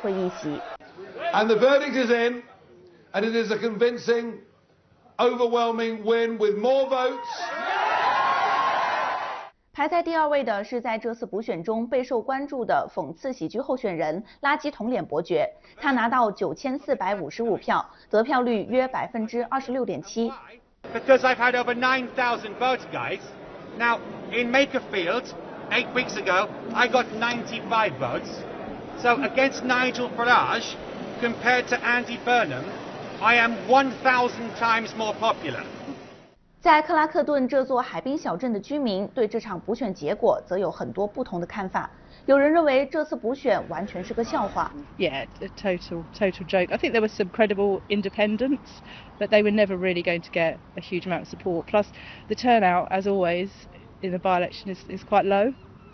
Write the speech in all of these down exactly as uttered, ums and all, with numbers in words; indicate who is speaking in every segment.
Speaker 1: 会议席。
Speaker 2: And the verdict is in, and it is a convincing, overwhelming win with more votes.
Speaker 1: 排在第二位的是在这次补选中备受关注的讽刺喜剧候选人垃圾桶脸伯爵，他拿到九千四百五十五票，得票率约百分之二十六点七。
Speaker 3: Because I've had over nine thousand votes, guys. Now in Makerfield, eight weeks ago, I got ninety-five votes. So against Nigel Farage, compared to Andy Burnham, I am one thousand times more popular.
Speaker 1: 在克拉克顿这座海滨小镇的居民对这场补选结果则有很多不同的看法。有人认为这次补选完全是个笑话。
Speaker 4: Yeah, a total, total joke. I think there was some credible independents, but they were never really going to get a huge amount of support. Plus, the turnout, as always, in a by-election is, is quite low.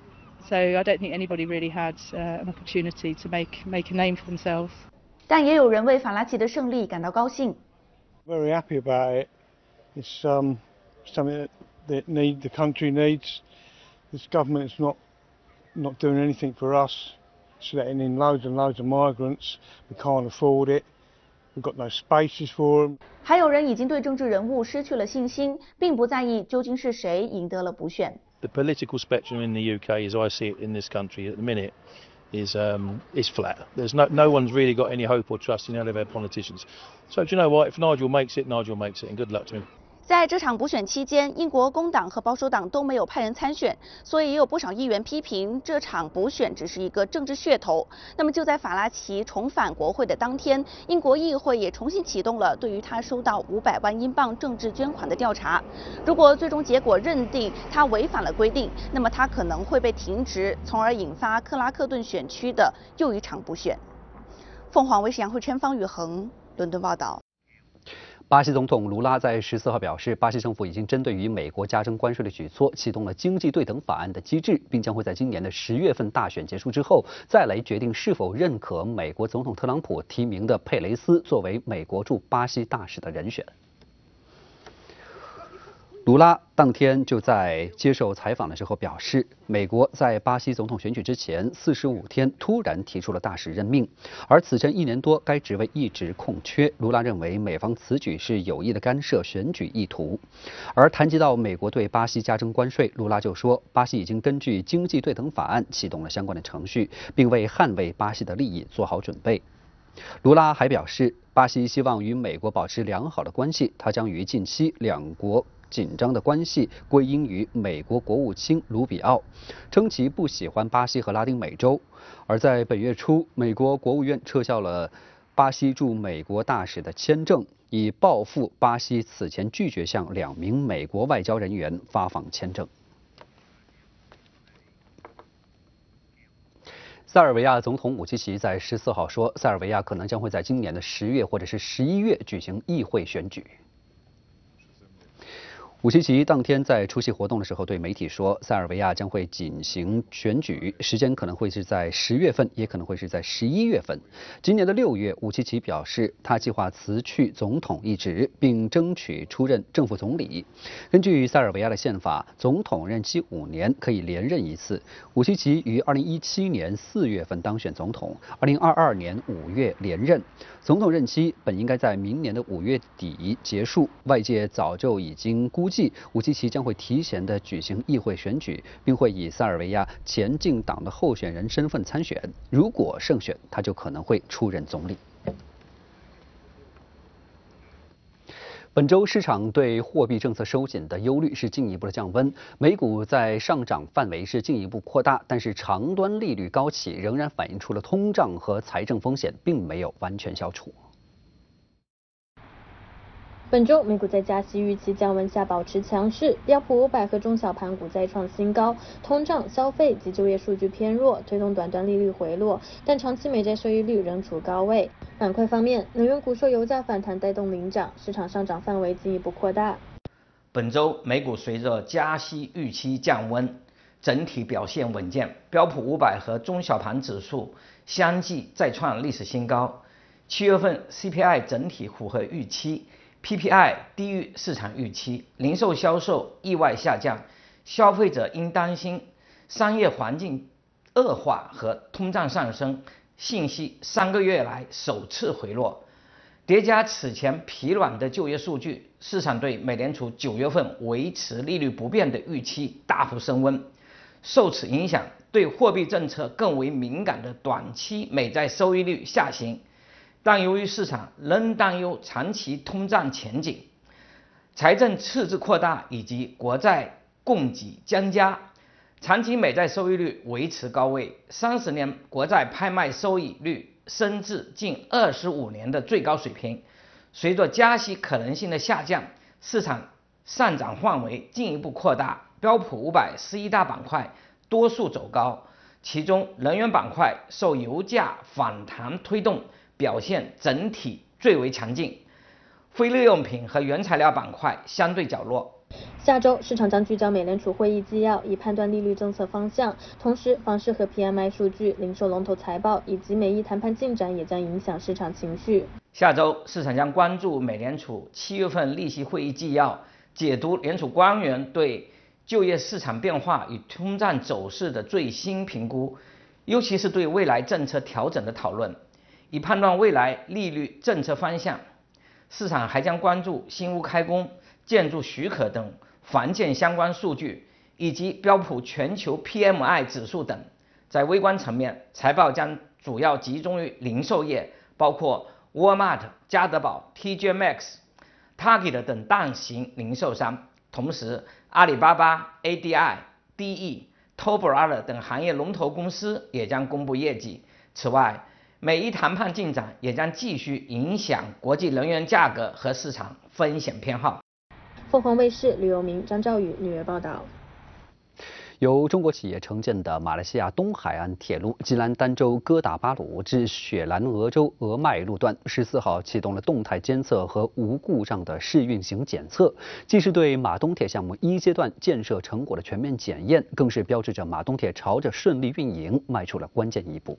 Speaker 4: So I don't think anybody really had uh, an opportunity to make make a name for themselves.
Speaker 1: 但也有人为法拉奇的胜利感到高兴。
Speaker 5: Very happy about it. It's um, something that, that need the country needs. This government is not not doing anything for us. It's letting in loads and loads of migrants. We can't afford it. We've got no spaces for them.
Speaker 1: 还有人已经对政治人物失去了信心，并不在意究竟是谁赢得了补选。
Speaker 6: The political spectrum in the U K, as I see it in this country at the minute, is um, is flat. There's no no one's really got any hope or trust in any of our politicians. So do you know what? If Nigel makes it, Nigel makes it, and good luck to him.
Speaker 1: 在这场补选期间，英国工党和保守党都没有派人参选，所以也有不少议员批评这场补选只是一个政治噱头。那么就在法拉奇重返国会的当天，英国议会也重新启动了对于他收到五百万英镑政治捐款的调查。如果最终结果认定他违反了规定，那么他可能会被停职，从而引发克拉克顿选区的又一场补选。凤凰卫视杨慧琛、方宇恒伦敦报道。
Speaker 7: 巴西总统卢拉在十四号表示，巴西政府已经针对于美国加征关税的举措启动了经济对等法案的机制，并将会在今年的十月份大选结束之后，再来决定是否认可美国总统特朗普提名的佩雷斯作为美国驻巴西大使的人选。卢拉当天就在接受采访的时候表示，美国在巴西总统选举之前四十五天突然提出了大使任命，而此前一年多该职位一直空缺。卢拉认为美方此举是有意的干涉选举意图。而谈及到美国对巴西加征关税，卢拉就说，巴西已经根据经济对等法案启动了相关的程序，并为捍卫巴西的利益做好准备。卢拉还表示，巴西希望与美国保持良好的关系，他将于近期两国紧张的关系归因于美国国务卿卢比奥，称其不喜欢巴西和拉丁美洲。而在本月初，美国国务院撤销了巴西驻美国大使的签证，以报复巴西此前拒绝向两名美国外交人员发放签证。塞尔维亚总统武契奇在十四号说，塞尔维亚可能将会在今年的十月或者是十一月举行议会选举。武契奇当天在出席活动的时候对媒体说，塞尔维亚将会进行选举，时间可能会是在十月份，也可能会是在十一月份。今年的六月，武契奇表示，他计划辞去总统一职，并争取出任政府总理。根据塞尔维亚的宪法，总统任期五年，可以连任一次。武契奇于二零一七年四月份当选总统，二零二二年五月连任。总统任期本应该在明年的五月底结束，外界早就已经估计武契奇将会提前的举行议会选举，并会以塞尔维亚前进党的候选人身份参选。如果胜选，他就可能会出任总理。本周市场对货币政策收紧的忧虑是进一步的降温，美股在上涨范围是进一步扩大，但是长端利率高企仍然反映出了通胀和财政风险并没有完全消除。
Speaker 8: 本周美股在加息预期降温下保持强势，标普五百和中小盘股再创新高，通胀、消费及就业数据偏弱，推动短端利率回落，但长期美债收益率仍处高位。板块方面，能源股受油价反弹带动领涨，市场上涨范围进一步扩大。
Speaker 9: 本周美股随着加息预期降温，整体表现稳健，标普五百和中小盘指数相继再创历史新高。七月份 C P I 整体符合预期。P P I 低于市场预期，零售销售意外下降，消费者因担心商业环境恶化和通胀上升， 信息三个月来首次回落，叠加此前疲软的就业数据，市场对美联储九月份维持利率不变的预期大幅升温。受此影响，对货币政策更为敏感的短期美债收益率下行，但由于市场仍担忧长期通胀前景、财政赤字扩大以及国债供给增加，长期美债收益率维持高位，三十年国债拍卖收益率升至近二十五年的最高水平。随着加息可能性的下降，市场上涨范围进一步扩大，标普五百十一大板块多数走高，其中能源板块受油价反弹推动，表现整体最为强劲，非日用品和原材料板块相对较弱。
Speaker 8: 下周市场将聚焦美联储会议纪要，以判断利率政策方向。同时，房市和 P M I 数据、零售龙头财报以及美意谈判进展也将影响市场情绪。
Speaker 9: 下周市场将关注美联储七月份利息会议纪要，解读联储官员对就业市场变化与通胀走势的最新评估，尤其是对未来政策调整的讨论，以判断未来利率政策方向。市场还将关注新屋开工、建筑许可等房建相关数据，以及标普全球 P M I 指数等。在微观层面，财报将主要集中于零售业，包括沃尔玛、家得宝、T J Maxx、Target 等大型零售商。同时，阿里巴巴、A D I、D E、Toll Brothers 等行业龙头公司也将公布业绩。此外，美意谈判进展也将继续影响国际能源价格和市场风险偏好。
Speaker 8: 凤凰卫视吕有明、张兆宇纽约报道。
Speaker 7: 由中国企业承建的马来西亚东海岸铁路吉兰丹州哥打巴鲁至雪兰莪州俄麦路段十四号启动了动态监测和无故障的试运行检测，既是对马东铁项目一阶段建设成果的全面检验，更是标志着马东铁朝着顺利运营迈出了关键一步。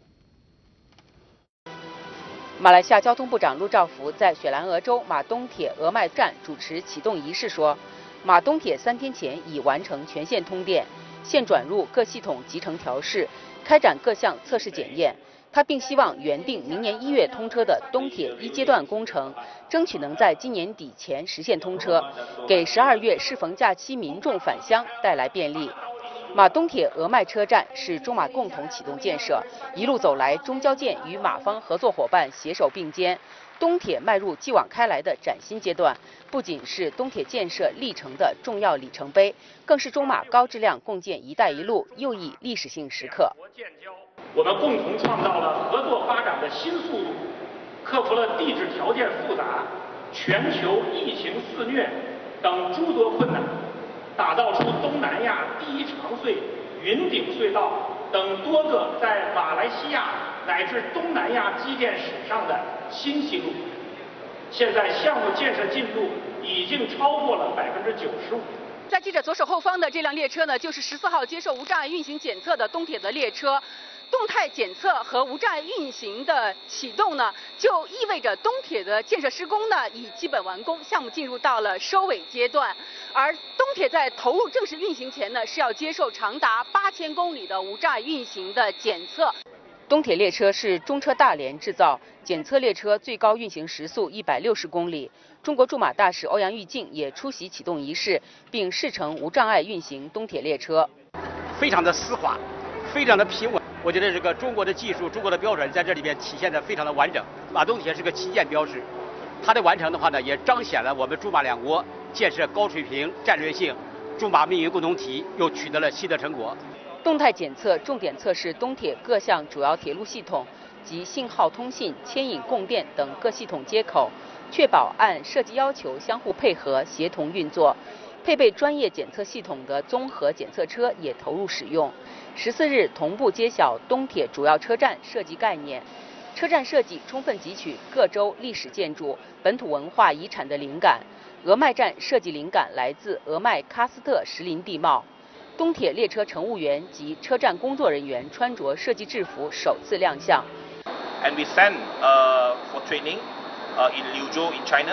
Speaker 1: 马来西亚交通部长陆兆福在雪兰莪州马东铁俄麦站主持启动仪式说，马东铁三天前已完成全线通电，现转入各系统集成调试，开展各项测试检验。他并希望原定明年一月通车的东铁一阶段工程，争取能在今年底前实现通车，给十二月适逢假期民众返乡带来便利。马东铁俄麦车站是中马共同启动建设，一路走来，中交建与马方合作伙伴携手并肩，东铁迈入继往开来的崭新阶段，不仅是东铁建设历程的重要里程碑，更是中马高质量共建“一带一路”又一历史性时刻。
Speaker 10: 我们共同创造了合作发展的新速度，克服了地质条件复杂、全球疫情肆虐等诸多困难，打造出东南亚第一长隧、云顶隧道等多个在马来西亚乃至东南亚基建史上的新纪录。现在项目建设进度已经超过了百分之九十五。
Speaker 1: 在记者左手后方的这辆列车呢，就是十四号接受无障碍运行检测的东铁的列车。动态检测和无障碍运行的启动呢，就意味着东铁的建设施工呢已基本完工，项目进入到了收尾阶段。而东铁在投入正式运行前呢，是要接受长达八千公里的无障碍运行的检测。东铁列车是中车大连制造，检测列车最高运行时速一百六十公里。中国驻马大使欧阳玉靖也出席启动仪式，并试乘无障碍运行东铁列车。
Speaker 11: 非常的丝滑，非常的平稳。我觉得这个中国的技术、中国的标准在这里边体现的非常的完整。马东铁是个旗舰标志，它的完成的话呢，也彰显了我们中马两国建设高水平、战略性中马命运共同体又取得了新的成果。
Speaker 1: 动态检测重点测试东铁各项主要铁路系统及信号通信、牵引供电等各系统接口，确保按设计要求相互配合、协同运作。配备专业检测系统的综合检测车也投入使用。十四日同步揭晓东铁主要车站设计概念，车站设计充分汲取各州历史建筑、本土文化遗产的灵感。俄麦站设计灵感来自俄麦喀斯特石林地貌。东铁列车乘务员及车站工作人员穿着设计制服首次亮相。
Speaker 12: And we sent uh, for training uh, in Liuzhou in China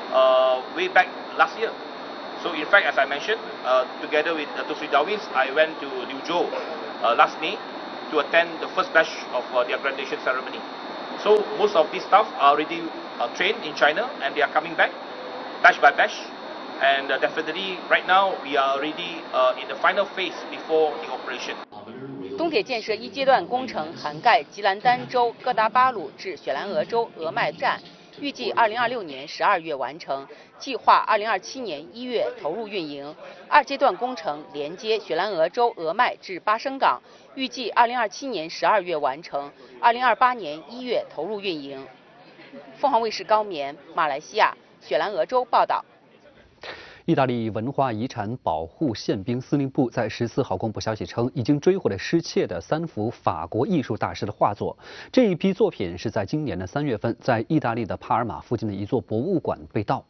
Speaker 12: uh, way back last year. So in fact, as I mentioned, uh, together with uh, Tosri Darwins, I went to Liuzhou uh, last May to attend the first batch of uh, their graduation ceremony. So most of these staff are already uh, trained in China and they are coming back batch by batch. And uh, definitely right now we are already uh, in the final phase before the operation.
Speaker 1: 东铁建设一阶段工程涵盖吉兰丹州哥达巴鲁至雪兰莪州俄麦站，预计二零二六年十二月完成，计划二零二七年一月投入运营。二阶段工程连接雪兰莪州俄麦至巴生港，预计二零二七年十二月完成，二零二八年一月投入运营。凤凰卫视高棉，马来西亚雪兰莪州报道。
Speaker 7: 意大利文化遗产保护宪兵司令部在十四号公布消息称，已经追回了失窃的三幅法国艺术大师的画作。这一批作品是在今年的三月份，在意大利的帕尔马附近的一座博物馆被盗。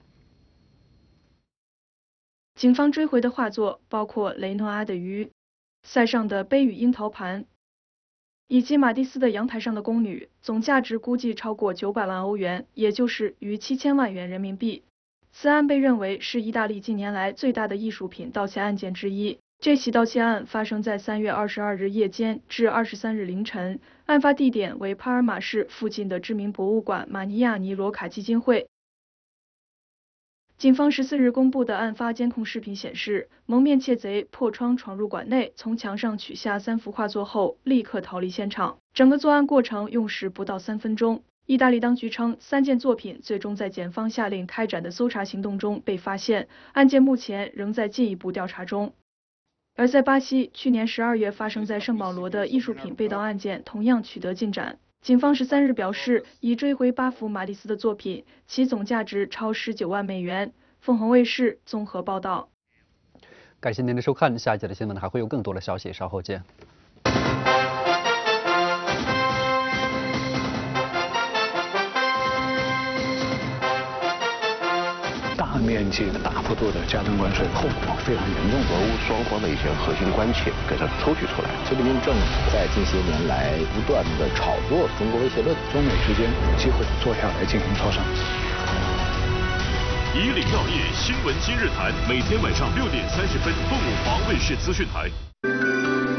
Speaker 13: 警方追回的画作包括雷诺阿的鱼、塞尚的杯与樱桃盘，以及马蒂斯的阳台上的宫女，总价值估计超过九百万欧元，也就是逾七千万元人民币。 此案被认为是意大利近年来最大的艺术品盗窃案件之一。这起盗窃案发生在三月二十二日夜间至二十三日凌晨，案发地点为帕尔马市附近的知名博物馆马尼亚尼罗卡基金会。警方十四日公布的案发监控视频显示，蒙面窃贼破窗闯入馆内，从墙上取下三幅画作后，立刻逃离现场。整个作案过程用时不到三分钟。 意大利当局称，三件作品最终在检方下令开展的搜查行动中被发现，案件目前仍在进一步调查中。而在巴西，去年十二月发生在圣保罗的艺术品被盗案件同样取得进展。警方十三日表示，已追回八幅马蒂斯的作品，其总价值超十九万美元。凤凰卫视综合报道。
Speaker 7: 感谢您的收看，下一节的新闻还会有更多的消息，稍后见。
Speaker 14: 大面积的、大幅度的加征关税，后果非常严重。俄乌双方的一些核心关切给它抽取出来。
Speaker 15: 习近平政府在近些年来不断的炒作中国威胁论，
Speaker 14: 中美之间有机会坐下来进行磋商。
Speaker 16: 以岭药业新闻今日谈，每天晚上六点三十分，凤凰卫视资讯台。